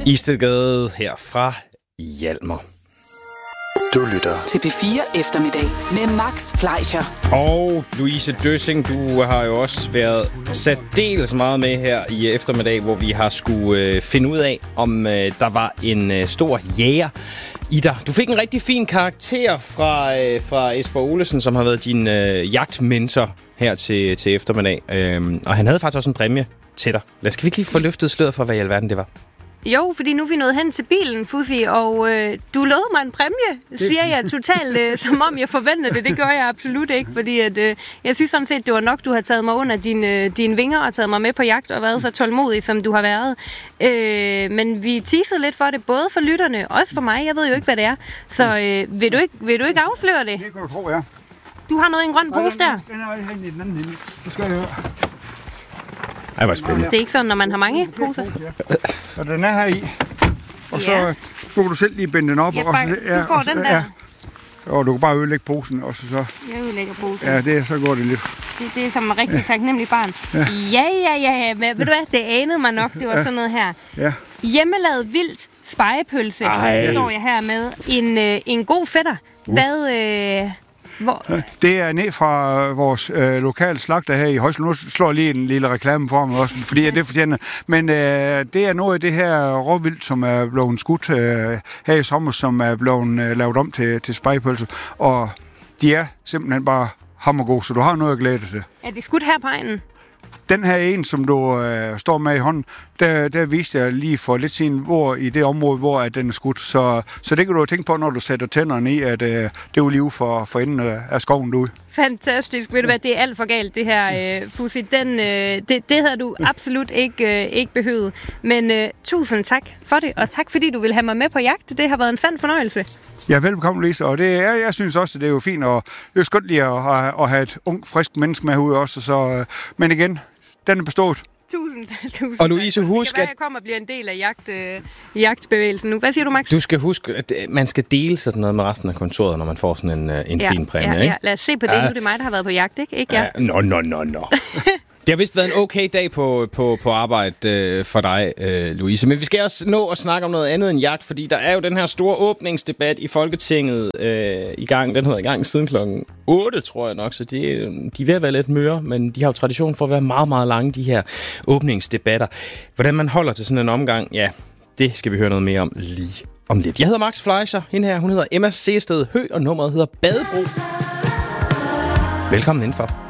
Istedgade her fra Hjalmar. Du lytter til P4 Eftermiddag med Max Fleischer. Og Louise Døssing, du har jo også været særdeles meget med her i eftermiddag, hvor vi har skulle finde ud af, om der var en stor jæger i dig. Du fik en rigtig fin karakter fra Esper Olesen, som har været din jagtmentor her til eftermiddag. Og han havde faktisk også en præmie til dig. Skal vi ikke lige få løftet sløret for, hvad i alverden det var? Jo, fordi nu er vi nået hen til bilen, Fuzzy, og du lovede mig en præmie, siger jeg totalt, som om jeg forventede det. Det gør jeg absolut ikke, fordi at, jeg synes sådan set, det var nok, du har taget mig under dine vinger og taget mig med på jagt og været så tålmodig, som du har været. Men vi teasede lidt for det, både for lytterne og også for mig. Jeg ved jo ikke, hvad det er. Så vil du ikke afsløre det? Det kan du tro, ja. Du har noget i en grøn pose der. Den er helt i den anden hende. Det skal jeg høre. Ej, hvor spændende. Det er ikke sådan, når man har mange poser. Og den er her i. Og så kan du selv lige binde den op. Du får den der. Ja. Og du kan bare ødelægge posen. Og så. Jeg ødelægger posen. Ja, så går det lidt. Det er som en rigtig taknemmelig barn. Ja. Men ved du hvad, det anede mig nok. Det var sådan noget her. Ja. Hjemmelavet vildt spegepølse. Står jeg her med. En god fætter. Hvad... Hvor? Det er ned fra vores lokale slagter her i Højsel. Nu slår jeg lige en lille reklame for mig også, fordi det fortjener. Men det er noget af det her råvildt, som er blevet skudt her i sommer, som er blevet lavet om til spegepølse. Og de er simpelthen bare hammergode, så du har noget at glæde dig til. Er det skudt her på egnen? Den her en, som du står med i hånden, der viste jeg lige for lidt siden, hvor i det område, hvor at den er skudt. Så det kan du tænke på, når du sætter tænderne i, at det er jo lige for enden af skoven derude. Fantastisk. Ved du hvad, det er alt for galt, det her, Fuzzy. Det havde du absolut ikke behøvet. Men tusind tak for det, og tak fordi du vil have mig med på jagt. Det har været en sand fornøjelse. Ja, velkommen, Lise. Og jeg synes også, at det er jo fint, og det er skønt lige at have et ung, frisk menneske med herude også. Så, men igen, den er bestået. Tusind og Louise, husk, at jeg kommer og bliver en del af jagtbevægelsen nu. Hvad siger du, Max? Du skal huske, at man skal dele sådan noget med resten af kontoret, når man får sådan en fin præmie. Ja, ikke? Lad os se på det. Nu er det mig, der har været på jagt, ikke? Ja. Nå. Det har vist været en okay dag på arbejde for dig, Louise. Men vi skal også nå at snakke om noget andet end jagt, fordi der er jo den her store åbningsdebat i Folketinget i gang. Den har været i gang siden klokken 8, tror jeg nok, så de er ved at være lidt møre, men de har jo tradition for at være meget, meget lange, de her åbningsdebatter. Hvordan man holder til sådan en omgang, ja, det skal vi høre noget mere om lige om lidt. Jeg hedder Max Fleischer, hende her, hun hedder Emma Seested Høgh, og nummeret hedder Badebro. Velkommen indenfor.